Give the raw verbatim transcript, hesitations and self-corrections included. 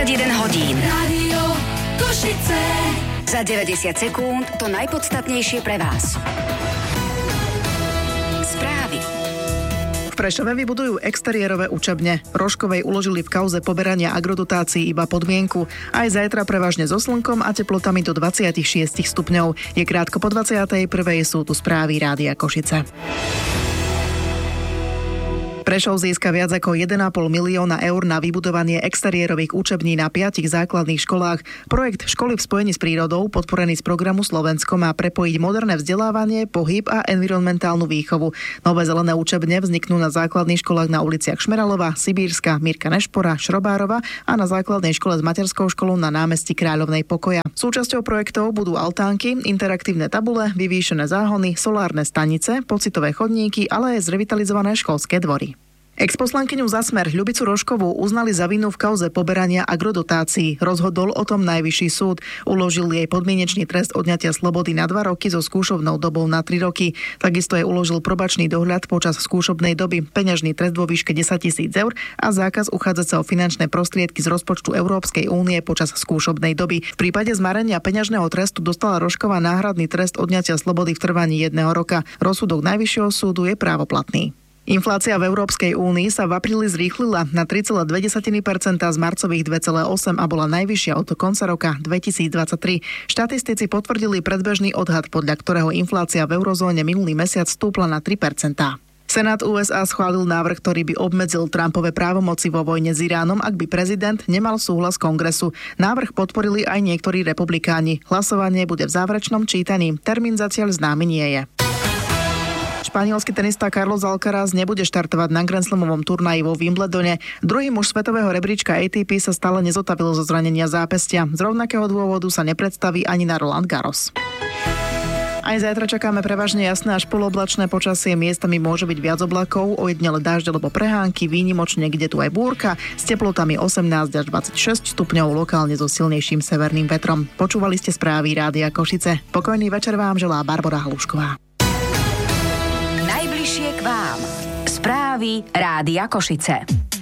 dvadsaťjeden hodín. Rádio Košice. Za deväťdesiat sekúnd to najpodstatnejšie pre vás. Správy. V Prešove vybudujú exteriérové učebne. Rožkovej uložili v kauze poberania agrodotácií iba podmienku. Aj zajtra prevažne so slnkom a teplotami do dvadsaťšesť stupňov. Je krátko po dvadsiatej prvej, sú tu správy Rádia Košice. Prešov získa viac ako jeden a pol milióna eur na vybudovanie exteriérových učební na piatich základných školách. Projekt Školy v spojení s prírodou, podporený z programu Slovensko, má prepojiť moderné vzdelávanie, pohyb a environmentálnu výchovu. Nové zelené učebne vzniknú na základných školách na uliciach Šmeralova, Sibírska, Mirka Nešpora, Šrobárova a na základnej škole s materskou školou na námestí Kráľovnej Pokoja. Súčasťou projektov budú altánky, interaktívne tabule, vyvýšené záhony, solárne stanice, pocitové chodníky, ale aj zrevitalizované školské dvory. Exposlankyňu za Smer Ľubicu Rožkovú uznali za vinu v kauze poberania agrodotácií. Rozhodol o tom najvyšší súd. Uložil jej podmienečný trest odňatia slobody na dva roky so skúšobnou dobou na tri roky. Takisto jej uložil probačný dohľad počas skúšobnej doby, peňažný trest vo výške desaťtisíc eur a zákaz uchádzať sa o finančné prostriedky z rozpočtu Európskej únie počas skúšobnej doby. V prípade zmarenia peňažného trestu dostala Rožková náhradný trest odňatia slobody v trvaní jedného roka. Rozsudok najvyššieho súdu je právoplatný. Inflácia v Európskej únii sa v apríli zrýchlila na tri celé dve percentá z marcových dva celé osem a bola najvyššia od konca roka dvetisícdvadsaťtri. Štatistici potvrdili predbežný odhad, podľa ktorého inflácia v eurozóne minulý mesiac stúpla na tri percentá. Senát ú es á schválil návrh, ktorý by obmedzil Trumpove právomoci vo vojne s Iránom, ak by prezident nemal súhlas kongresu. Návrh podporili aj niektorí republikáni. Hlasovanie bude v záverečnom čítaní. Termín zatiaľ známy nie je. Španielský tenista Carlos Alcaraz nebude štartovať na Grand Slamovom turnaji vo Wimbledone. Druhý muž svetového rebríčka á té pé sa stále nezotavil zo zranenia zápestia. Z rovnakého dôvodu sa nepredstaví ani na Roland Garros. Aj zajtra čakáme prevažne jasné až poloblačné počasie, miestami môže byť viac oblakov, ojedinele dážď alebo prehánky, výnimočne kde tu aj búrka, s teplotami osemnásť až dvadsaťšesť stupňov, lokálne so silnejším severným vetrom. Počúvali ste správy Rádia Košice. Pokojný večer vám želá Barbora Hlušková. Najbližšie k vám. Správy Rádia Košice.